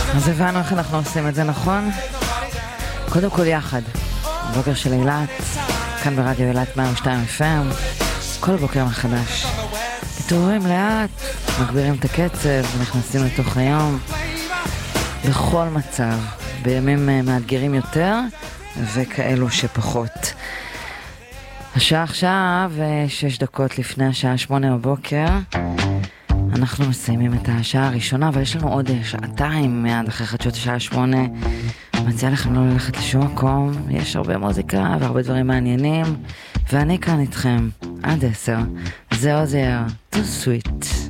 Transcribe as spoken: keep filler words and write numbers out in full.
אז הבנו איך אנחנו עושים את זה, נכון? קודם כל יחד, בוקר של אילת, כאן ברדיו אילת מאה ושתיים אף אם, כל בוקר מחדש. מתעוררים לאט, מגבירים את הקצב, נכנסים לתוך היום, בכל מצב, בימים מאתגרים יותר וכאלו שפחות. השעה עכשיו, שש דקות לפני השעה שמונה בבוקר, אנחנו מסיימים את השעה הראשונה, אבל יש לנו עוד שעתיים מיד אחרי חדשות השעה שמונה. מציע לכם לא ללכת לשום מקום, יש הרבה מוזיקה והרבה דברים מעניינים, ואני כאן איתכם עד עשר. זה עוזר, too sweet.